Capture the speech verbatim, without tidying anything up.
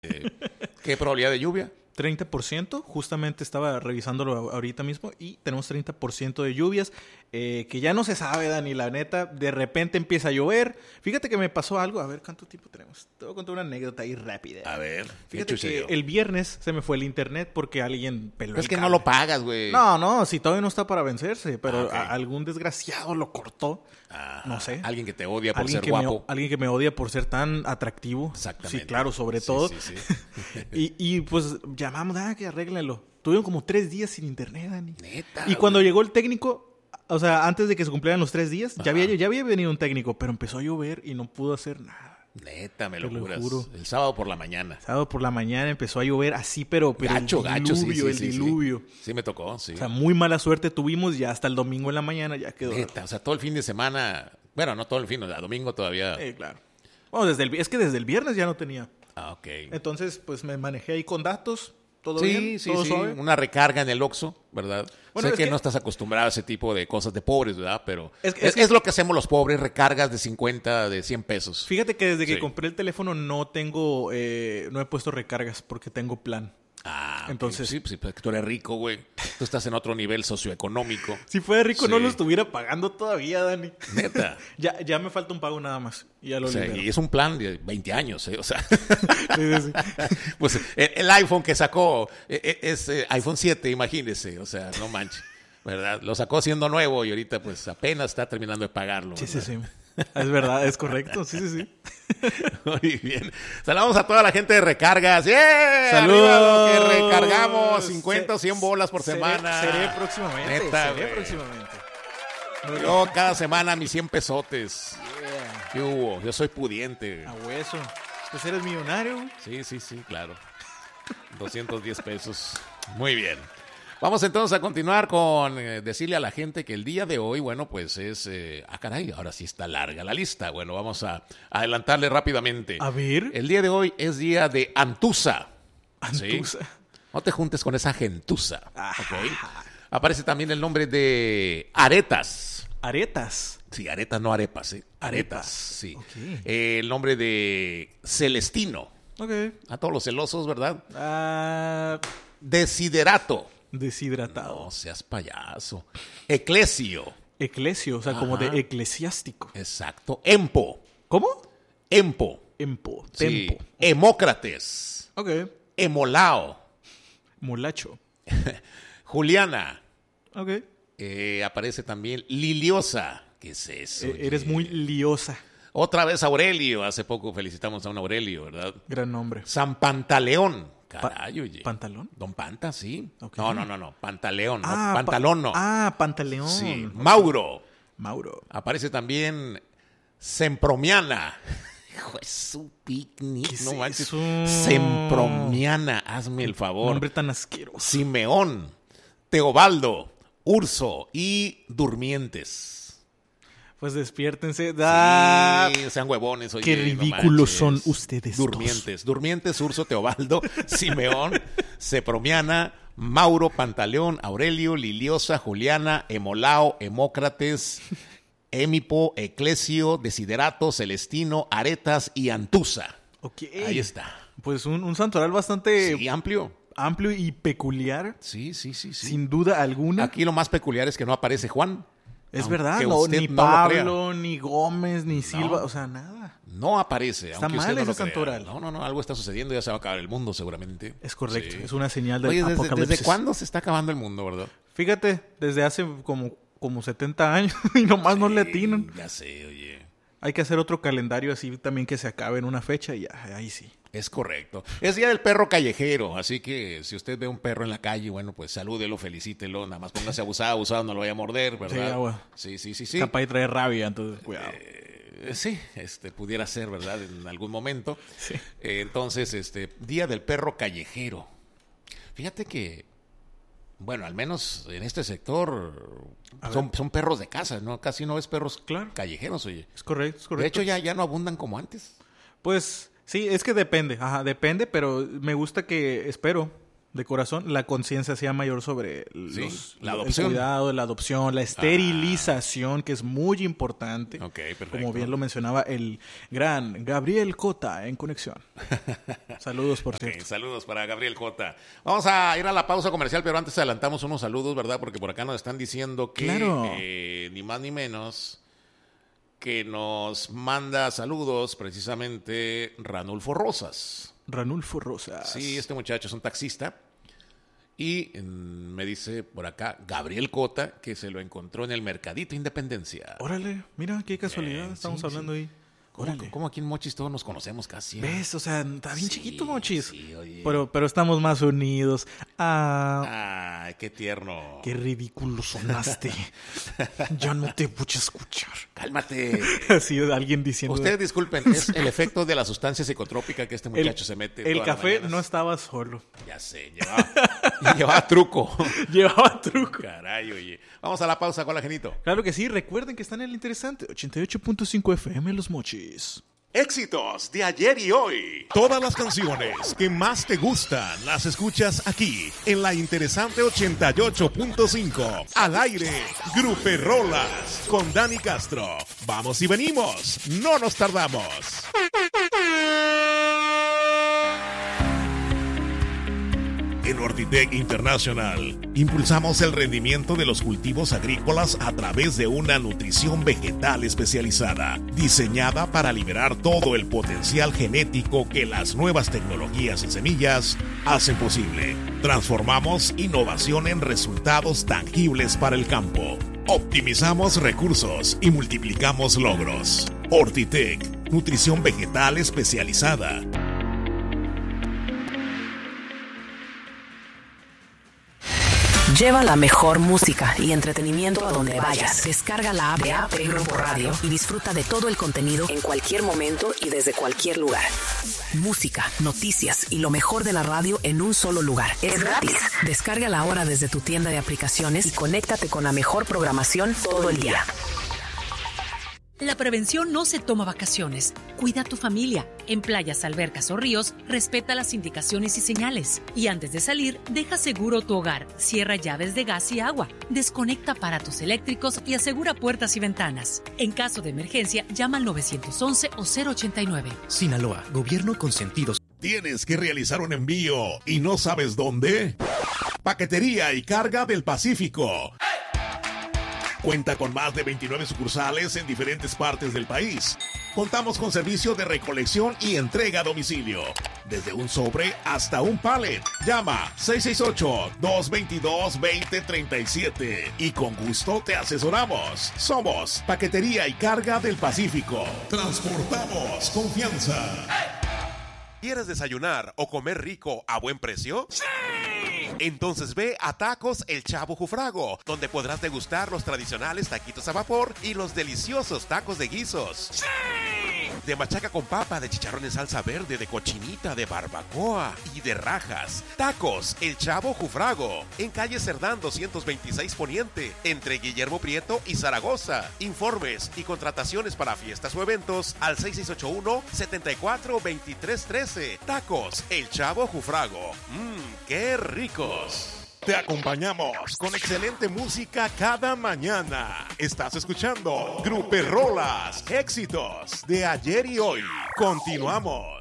Eh, ¿Qué probabilidad de lluvia? treinta por ciento, justamente estaba revisándolo ahorita mismo y tenemos treinta por ciento de lluvias, eh, que ya no se sabe, Dani, la neta, de repente empieza a llover. Fíjate que me pasó algo, a ver, ¿cuánto tiempo tenemos? Te voy a contar una anécdota ahí rápida. A ver, fíjate que el viernes se me fue el internet porque alguien peló Es el que cable. no lo pagas, güey. No, no, si todavía no está para vencerse, pero Ah, okay. a, algún desgraciado lo cortó. Ah, no sé. Alguien que te odia por Alguien ser que guapo. Me, alguien que me odia por ser tan atractivo. Exactamente. Sí, claro, sobre sí, todo. Sí, sí. y, y pues llamamos, ah, que arréglenlo. Tuvieron como tres días sin internet, Dani. Neta. Y cuando llegó el técnico, o sea, antes de que se cumplieran los tres días, ya había, ya había venido un técnico, pero empezó a llover y no pudo hacer nada. Neta, me lo, Te lo juras. juro. El sábado por la mañana. Sábado por la mañana empezó a llover así, pero, pero Gacho, el gacho, sí, diluvio, sí, el sí, diluvio. Sí. sí, me tocó, sí. O sea, muy mala suerte tuvimos y hasta el domingo en la mañana ya quedó. Neta, o sea, todo el fin de semana. Bueno, no todo el fin, o sea, domingo todavía. Eh, claro. Bueno, desde el, es que desde el viernes ya no tenía. Ah, ok. Entonces, pues me manejé ahí con datos. ¿Todo sí, bien? sí, ¿Todo sí. suave? Una recarga en el Oxxo, ¿verdad? Bueno, sé es que, que no estás acostumbrado a ese tipo de cosas de pobres, ¿verdad? Pero Es es, que- es es, que- lo que hacemos los pobres, recargas de cincuenta, de cien pesos. Fíjate que desde que Sí. compré el teléfono no tengo, eh, no he puesto recargas porque tengo plan. Ah, Entonces- entonces sí, pues, sí, pues, tú eres rico, güey. Tú estás en otro nivel socioeconómico. Si fuera rico no Sí. lo estuviera pagando todavía, Dani. Neta. Ya, ya me falta un pago nada más. Y ya lo O sea, libero. y es un plan de veinte años, ¿eh? O sea, Sí, sí, sí. pues el, el iPhone que sacó eh, eh, es eh, iPhone siete, imagínese. O sea, no manches, ¿verdad? Lo sacó siendo nuevo y ahorita pues apenas está terminando de pagarlo. Sí, sí, ¿verdad? sí. Es verdad, es correcto. Sí, sí, sí. Muy bien. Saludamos a toda la gente de recargas. ¡Yeah! ¡Saludos! ¡Arriba los que recargamos cincuenta o Se- cien bolas por seré- semana! Seré próximamente. Neta, seré güey. próximamente. Yo cada semana mis cien pesotes. Yeah. ¿Qué hubo? Yo soy pudiente. A hueso. Pues eres millonario. Sí, sí, sí, claro. doscientos diez pesos. Muy bien. Vamos entonces a continuar con eh, decirle a la gente que el día de hoy, bueno, pues es... Eh, ah, caray, ahora sí está larga la lista. Bueno, vamos a, a adelantarle rápidamente. A ver. El día de hoy es día de Antusa. ¿sí? Antusa. No te juntes con esa gentuza. Ajá. ¿ok? Aparece también el nombre de Aretas. Aretas. Sí, aretas, no arepas, ¿eh? Aretas, Arepas. sí. Ok. Eh, el nombre de Celestino. Ok. A todos los celosos, ¿verdad? Ah, Desiderato. deshidratado. No seas payaso. Eclesio. Eclesio, o sea, como Ajá. de eclesiástico. Exacto. Empo. ¿Cómo? Empo. Empo. Sí. Tempo. Hemócrates. Ok. Emolao. Molacho. Juliana. Ok. Eh, aparece también Liliosa. ¿Qué es eso? Eh, eres oye? muy liosa. Otra vez Aurelio. Hace poco felicitamos a un Aurelio, ¿verdad? Gran nombre. San Pantaleón. Caray, oye. ¿Pantalón? Don Panta, sí. Ok. No, no, no, no. Pantaleón. No, pa- pantalón no. Ah, pantaleón. sí. Ok. Mauro. Mauro. Aparece también Sempromiana. Hijo de su picnic. ¿Qué es No manches. eso? Sempromiana. Hazme el favor. Nombre tan asqueroso. Simeón. Teobaldo. Urso. Y Durmientes. Pues despiértense. Da... Sí, sean huevones. Oye, qué no ridículos manches. son ustedes dos. Durmientes. Durmientes, Urso, Teobaldo, Simeón, Sepromiana, Mauro, Pantaleón, Aurelio, Liliosa, Juliana, Emolao, Hemócrates, Émipo, Eclesio, Desiderato, Celestino, Aretas y Antusa. Ok. Ahí está. Pues un, un santoral bastante Sí, amplio. amplio y peculiar. Sí, sí, sí, sí. Sin duda alguna. Aquí lo más peculiar es que no aparece Juan. Es Aunque verdad, no, usted ni no lo crea. Pablo, ni Gómez, ni Silva, o sea, nada. No aparece. Está aunque mal usted no ese lo crea. santoral. No, no, no. Algo está sucediendo. Ya se va a acabar el mundo seguramente. Es correcto, Sí. es una señal del Oye, ¿desde, apocalipsis. ¿desde cuándo se está acabando el mundo, verdad? Fíjate, desde hace como, como setenta años y nomás no le atinan. Ya sé, oye. Hay que hacer otro calendario así también que se acabe en una fecha y ya, ahí sí. Es correcto. Es día del perro callejero, así que si usted ve un perro en la calle, bueno, pues salúdelo, felicítelo, nada más póngase abusado, abusado, no lo vaya a morder, ¿verdad? Sí, agua. Sí, sí, sí, sí. Capaz de traer rabia, entonces cuidado. Eh, sí, este, pudiera ser, ¿verdad? En algún momento. Sí. Eh, entonces, este, día del perro callejero. Fíjate que, bueno, al menos en este sector A son, son perros de casa, ¿no? Casi no ves perros Claro. callejeros, oye. Es correcto, es correcto. De hecho, ya, ya no abundan como antes. Pues sí, es que depende, ajá, depende, pero me gusta que, espero de corazón, la conciencia sea mayor sobre Sí, los, la el adopción. cuidado, la adopción, la esterilización, que es muy importante. Ok, perfecto. Como bien lo mencionaba el gran Gabriel Cota en Conexión. Saludos, por Ok, cierto. saludos para Gabriel Cota. Vamos a ir a la pausa comercial, pero antes adelantamos unos saludos, ¿verdad? Porque por acá nos están diciendo que Claro. eh, ni más ni menos que nos manda saludos precisamente Ranulfo Rosas. Ranulfo Rosas. Sí, este muchacho es un taxista. Y mm, me dice por acá Gabriel Cota que se lo encontró en el Mercadito Independencia. Órale, mira, qué casualidad. Bien, Estamos sí, hablando sí. ahí. ¿Cómo, Órale. cómo aquí en Mochis todos nos conocemos casi? ¿eh? ¿Ves? O sea, está bien Sí, chiquito, Mochis. sí, oye. Pero, pero estamos más unidos. Ah, Ay, qué tierno. qué ridículo sonaste. Ya no te voy a escuchar. Cálmate. Así alguien diciendo. Ustedes disculpen, es el efecto de la sustancia psicotrópica que este el, muchacho se mete. el todas las café mañanas. no estaba solo. Ya sé, llevaba, llevaba truco. Llevaba truco. Caray, oye. Vamos a la pausa, Colagenito. Claro que sí, recuerden que están en el interesante ochenta y ocho punto cinco F M Los Mochis. Éxitos de ayer y hoy. Todas las canciones que más te gustan las escuchas aquí en la interesante ochenta y ocho punto cinco. Al aire, Gruperrolas con Dani Castro. Vamos y venimos, no nos tardamos. En Ortitec International impulsamos el rendimiento de los cultivos agrícolas a través de una nutrición vegetal especializada, diseñada para liberar todo el potencial genético que las nuevas tecnologías en semillas hacen posible. Transformamos innovación en resultados tangibles para el campo. Optimizamos recursos y multiplicamos logros. Ortitec, nutrición vegetal especializada. Lleva la mejor música y entretenimiento a donde vayas. Descarga la app de A P Grupo Radio y disfruta de todo el contenido en cualquier momento y desde cualquier lugar. Música, noticias y lo mejor de la radio en un solo lugar. Es gratis. Descárgala ahora desde tu tienda de aplicaciones y conéctate con la mejor programación todo el día. La prevención no se toma vacaciones. Cuida a tu familia. En playas, albercas o ríos, respeta las indicaciones y señales. Y antes de salir, deja seguro tu hogar. Cierra llaves de gas y agua. Desconecta aparatos eléctricos y asegura puertas y ventanas. En caso de emergencia, llama al nueve once o cero ochenta y nueve. Sinaloa, gobierno con sentido. ¿Tienes que realizar un envío y no sabes dónde? Paquetería y Carga del Pacífico. Cuenta con más de veintinueve sucursales en diferentes partes del país. Contamos con servicio de recolección y entrega a domicilio. Desde un sobre hasta un pallet. Llama seis seis ocho, dos dos dos, dos cero tres siete y con gusto te asesoramos. Somos Paquetería y Carga del Pacífico. Transportamos confianza. ¿Quieres desayunar o comer rico a buen precio? ¡Sí! Entonces ve a Tacos El Chavo Jufrago, donde podrás degustar los tradicionales taquitos a vapor y los deliciosos tacos de guisos. ¡Sí! De machaca con papa, de chicharrón en salsa verde, de cochinita, de barbacoa y de rajas. Tacos El Chavo Jufrago, en calle Cerdán doscientos veintiséis Poniente, entre Guillermo Prieto y Zaragoza. Informes y contrataciones para fiestas o eventos al seis seis ocho uno, siete cuatro, dos tres uno tres. Tacos El Chavo Jufrago. Mmm, qué ricos. Te acompañamos con excelente música cada mañana. Estás escuchando Gruperrolas, éxitos de ayer y hoy. Continuamos.